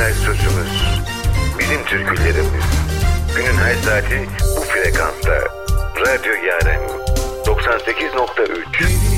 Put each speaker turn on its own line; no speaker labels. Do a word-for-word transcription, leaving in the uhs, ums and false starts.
her sözümüz, bizim türkülerimiz. Günün her saati bu frekansta. Radyo Yaren doksan sekiz nokta üç.